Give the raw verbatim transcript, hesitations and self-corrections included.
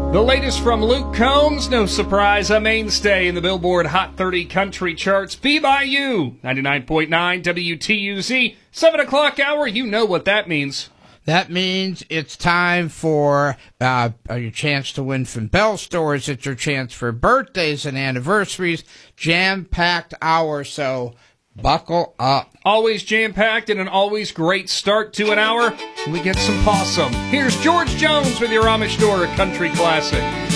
The latest from Luke Combs, no surprise, a mainstay in the Billboard Hot thirty Country Charts. Be By You, ninety-nine point nine W T U Z, seven o'clock hour, you know what that means. That means it's time for uh, your chance to win from Bell Stores. It's your chance for birthdays and anniversaries. Jam-packed hour, so buckle up. Always jam-packed and an always great start to an hour. We get some possum. Here's George Jones with your Amish Door Country Classic.